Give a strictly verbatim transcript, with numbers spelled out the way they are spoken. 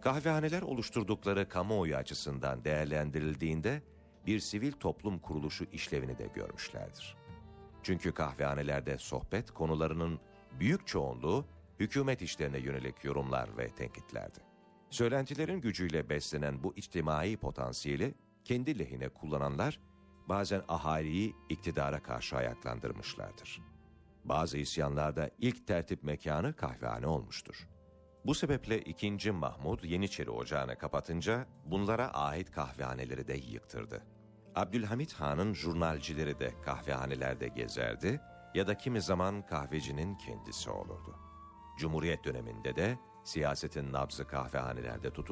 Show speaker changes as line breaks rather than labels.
Kahvehaneler oluşturdukları kamuoyu açısından değerlendirildiğinde bir sivil toplum kuruluşu işlevini de görmüşlerdir. Çünkü kahvehanelerde sohbet konularının büyük çoğunluğu hükümet işlerine yönelik yorumlar ve tenkitlerdi. Söylentilerin gücüyle beslenen bu içtimai potansiyeli kendi lehine kullananlar bazen ahaliyi iktidara karşı ayaklandırmışlardır. Bazı isyanlarda ilk tertip mekanı kahvehane olmuştur. Bu sebeple ikinci. Mahmud Yeniçeri Ocağı'nı kapatınca bunlara ait kahvehaneleri de yıktırdı. Abdülhamit Han'ın jurnalcileri de kahvehanelerde gezerdi ya da kimi zaman kahvecinin kendisi olurdu. Cumhuriyet döneminde de siyasetin nabzı kahvehanelerde tutuldu.